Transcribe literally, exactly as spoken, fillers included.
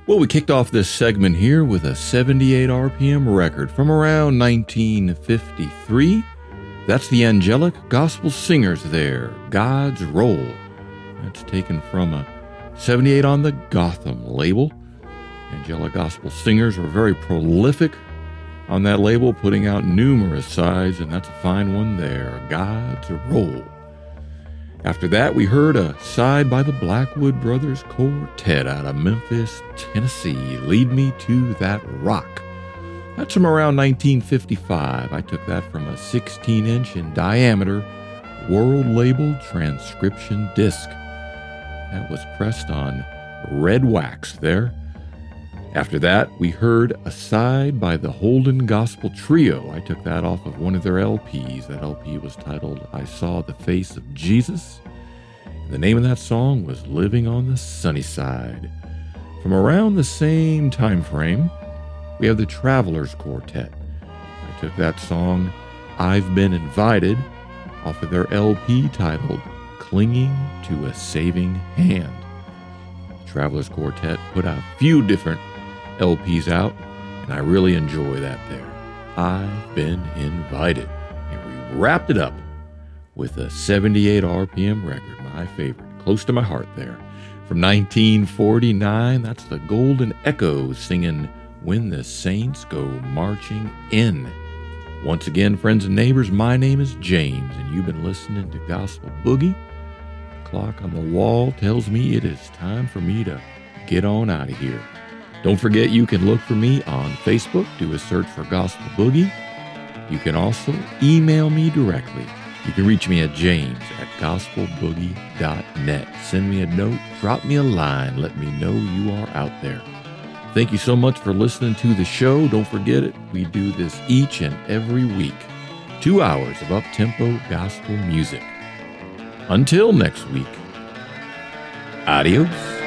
Well, we kicked off this segment here with a seventy-eight R P M record from around nineteen fifty-three. That's the Angelic Gospel Singers there, God's Roll. That's taken from a seventy-eight on the Gotham label. Angelic Gospel Singers were very prolific on that label, putting out numerous sides, and that's a fine one there, God's Roll. After that, we heard a side by the Blackwood Brothers Quartet out of Memphis, Tennessee, Lead Me to That Rock. That's from around nineteen fifty-five. I took that from a sixteen inch in diameter world label transcription disc. That was pressed on red wax there. After that, we heard a side by the Holden Gospel Trio. I took that off of one of their L Ps. That L P was titled, I Saw the Face of Jesus. And the name of that song was Living on the Sunny Side. From around the same time frame, we have the Travelers Quartet. I took that song, I've Been Invited, off of their L P titled Clinging to a Saving Hand. The Travelers Quartet put out a few different L Ps out, and I really enjoy that there. I've Been Invited. And we wrapped it up with a seventy-eight R P M record, my favorite, close to my heart there. From nineteen forty-nine, that's the Golden Echoes singing When the Saints Go Marching In. Once again, friends and neighbors, my name is James, and you've been listening to Gospel Boogie. The clock on the wall tells me it is time for me to get on out of here. Don't forget, you can look for me on Facebook. Do a search for Gospel Boogie. You can also email me directly. You can reach me at james at gospel boogie dot net. Send me a note, drop me a line, let me know you are out there. Thank you so much for listening to the show. Don't forget it, we do this each and every week. Two hours of up-tempo gospel music. Until next week, adios.